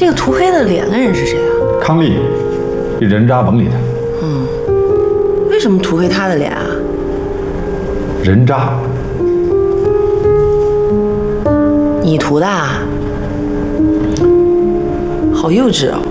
这个涂黑的脸的人是谁啊？ 康利，这人渣棚里的。 为什么涂黑他的脸啊？ 人渣。 你涂的啊？好幼稚哦！